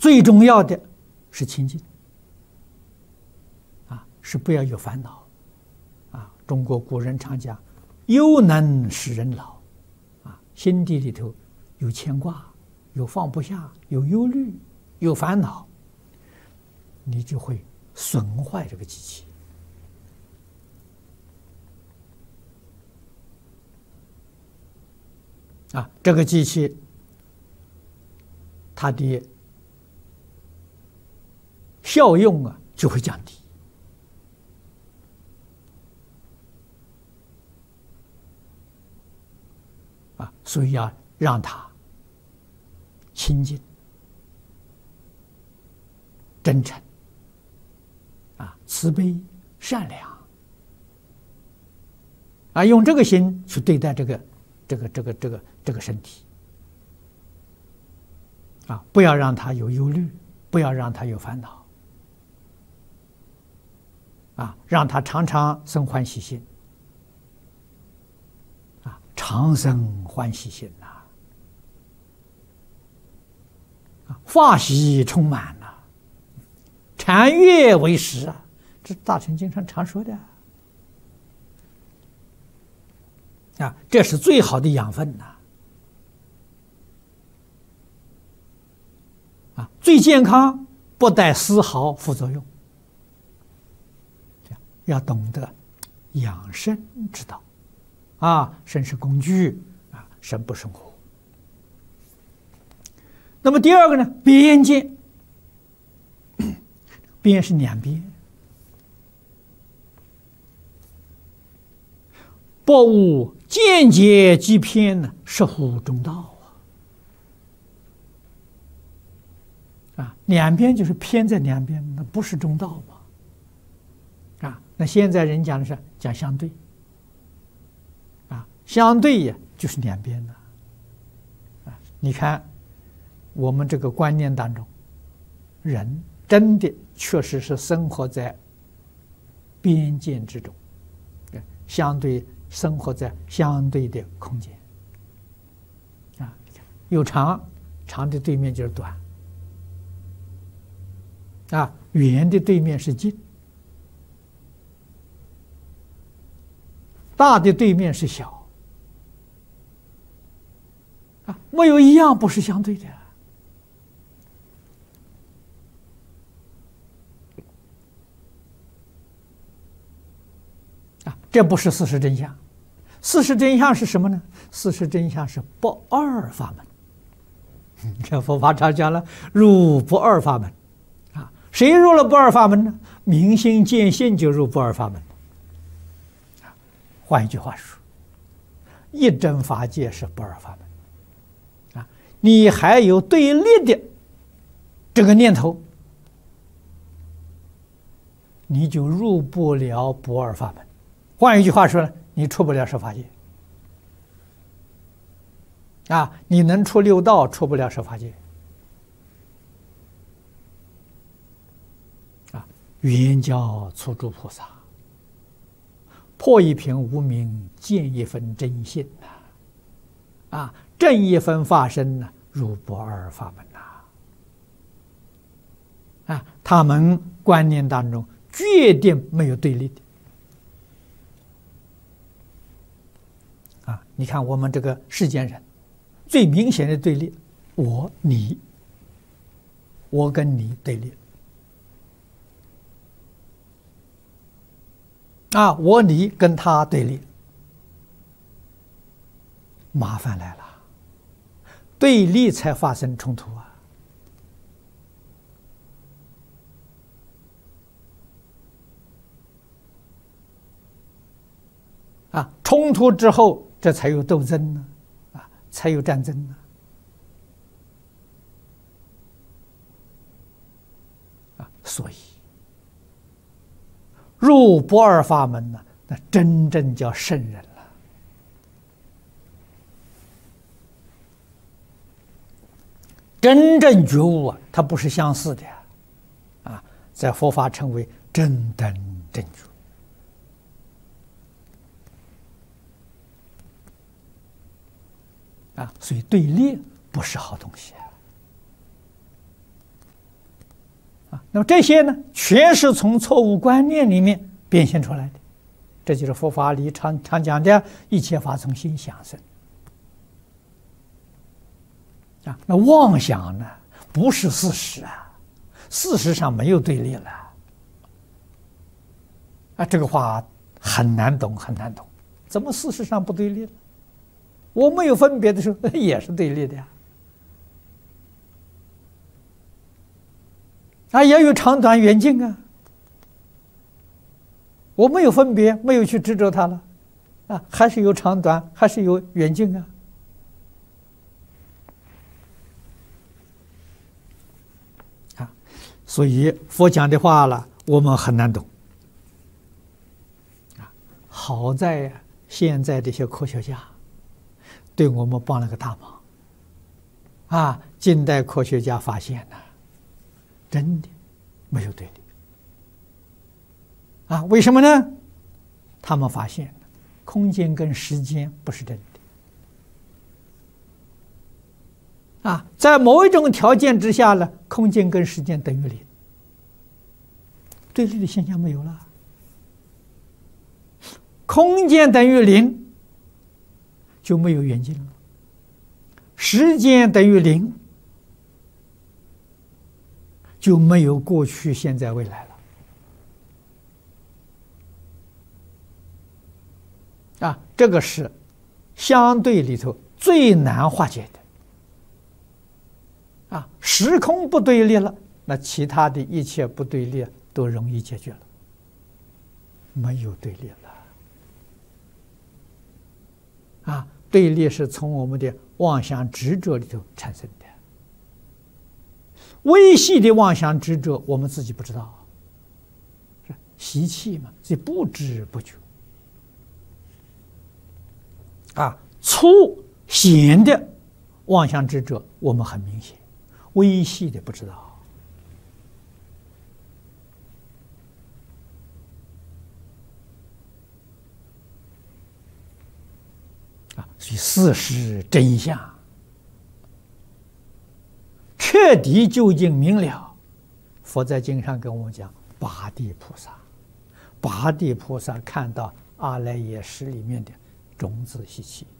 最重要的是清净啊，是不要有烦恼啊。中国古人常讲，忧能使人老啊，心底里头有牵挂，有放不下，有忧虑，有烦恼，你就会损坏这个机器啊。这个机器它的效用啊就会降低啊，所以要让它清净、真诚啊、慈悲、善良啊，用这个心去对待这个身体啊，不要让它有忧虑，不要让它有烦恼。啊，让他常常生欢喜心，啊，常生欢喜心呐，啊，法喜充满呐，禅悦为食啊，这大乘经上常说的啊，这是最好的养分呐，啊，最健康，不带丝毫副作用。要懂得养生之道，啊，生是工具啊，生不生活。那么第二个呢，边界，边是两边，不务见解即偏呢，实乎中道啊，两边就是偏在两边，那不是中道嘛。啊，那现在人讲的是讲相对，啊，相对呀就是两边的，啊，你看我们这个观念当中，人真的确实是生活在边界之中，相对生活在相对的空间，啊，有长，长的对面就是短，啊，远的对面是近。大的对面是小，啊，没有一样不是相对的啊，这不是事实真相。事实真相是什么呢？事实真相是不二法门。这佛法常讲了，入不二法门啊，谁入了不二法门呢？明心见性就入不二法门。换一句话说，一真法界是不二法门啊，你还有对立的这个念头，你就入不了不二法门。换一句话说呢，你出不了十法界啊，你能出六道，出不了十法界啊。圆教初住菩萨，破一品无明，见一分真性呐，啊，正一分法身呢，入不二法门呐，啊，他们观念当中决定没有对立的，啊，你看我们这个世间人，最明显的对立，我你，我跟你对立。啊，我你跟他对立，麻烦来了，对立才发生冲突啊！啊，冲突之后，这才有斗争呢，啊，才有战争呢，啊，所以。入不二法门呢，那真正叫圣人了。真正觉悟啊，它不是相似的啊，在佛法称为真等正觉啊，所以对立不是好东西那么这些呢，全是从错误观念里面变现出来的。这就是佛法里常讲的“一切法从心想生”。那妄想呢，不是事实啊，事实上没有对立了。这个话很难懂，很难懂。怎么事实上不对立了？我没有分别的时候，也是对立的呀。也有长短远近啊。我没有分别，没有去执着它了，还是有长短，还是有远近啊。所以佛讲的话了，我们很难懂。好在现在这些科学家对我们帮了个大忙。近代科学家发现呢，真的没有对立。为什么呢？他们发现空间跟时间不是真的。在某一种条件之下呢，空间跟时间等于零，对立的现象没有了。空间等于零，就没有远近了；时间等于零，就没有过去、现在、未来了。这个是相对里头最难化解的。时空不对立了，那其他的一切不对立都容易解决了，没有对立了。对立是从我们的妄想执着里头产生的，微细的妄想执着我们自己不知道，习气嘛，所以不知不觉。粗显的妄想执着我们很明显，微细的不知道。所以事实真相彻底究竟明了。佛在经上跟我们讲，八地菩萨看到阿赖耶识里面的种子习气。